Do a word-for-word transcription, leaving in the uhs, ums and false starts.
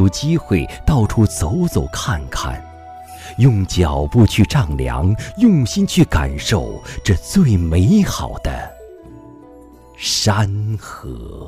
机会到处走走看看，用脚步去丈量，用心去感受这最美好的山河。